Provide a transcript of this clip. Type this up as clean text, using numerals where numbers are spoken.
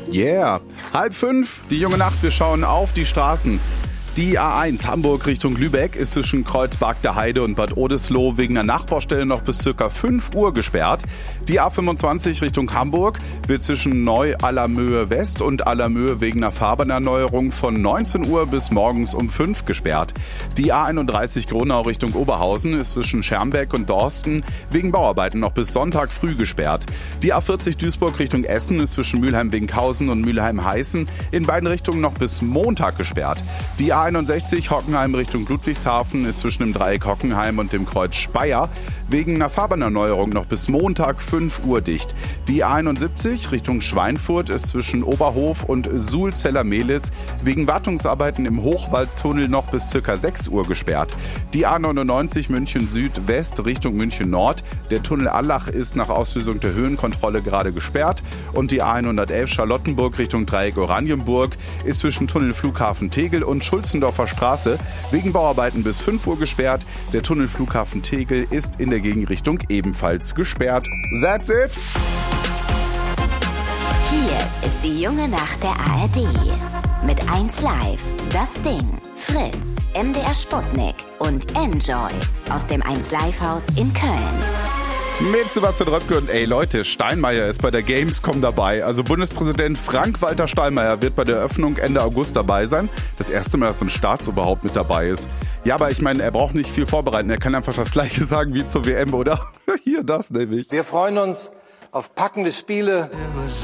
Yeah. 4:30, die junge Nacht, wir schauen auf die Straßen. Die A1 Hamburg Richtung Lübeck ist zwischen Kreuzberg der Heide und Bad Oldesloe wegen einer Nachbaustelle noch bis ca. 5 Uhr gesperrt. Die A25 Richtung Hamburg wird zwischen Neu-Allermöhe West und Allermöhe wegen einer Fahrbahnerneuerung von 19 Uhr bis morgens um 5 gesperrt. Die A31 Gronau Richtung Oberhausen ist zwischen Schermbeck und Dorsten wegen Bauarbeiten noch bis Sonntag früh gesperrt. Die A40 Duisburg Richtung Essen ist zwischen Mülheim-Winkhausen und Mülheim-Heißen in beiden Richtungen noch bis Montag gesperrt. Die A61 Hockenheim Richtung Ludwigshafen ist zwischen dem Dreieck Hockenheim und dem Kreuz Speyer wegen einer Fahrbahnerneuerung noch bis Montag 5 Uhr dicht. Die A71 Richtung Schweinfurt ist zwischen Oberhof und Suhl-Zeller-Mehlis wegen Wartungsarbeiten im Hochwaldtunnel noch bis ca. 6 Uhr gesperrt. Die A99 München Südwest Richtung München Nord. Der Tunnel Allach ist nach Auslösung der Höhenkontrolle gerade gesperrt. Und die A111 Charlottenburg Richtung Dreieck Oranienburg ist zwischen Tunnel Flughafen Tegel und Schulzendorfer Straße wegen Bauarbeiten bis 5 Uhr gesperrt. Der Tunnel Flughafen Tegel ist in der Gegenrichtung ebenfalls gesperrt. That's it. Hier ist die junge Nacht der ARD. Mit 1Live, Das Ding, Fritz, MDR Sputnik und Enjoy aus dem 1Live-Haus in Köln. Mit Sebastian Röpke und Leute, Steinmeier ist bei der Gamescom dabei. Also Bundespräsident Frank-Walter Steinmeier wird bei der Eröffnung Ende August dabei sein. Das erste Mal, dass so ein Staatsoberhaupt mit dabei ist. Ja, aber ich meine, er braucht nicht viel vorbereiten. Er kann einfach das Gleiche sagen wie zur WM, oder? Hier das nämlich. Wir freuen uns auf packende Spiele,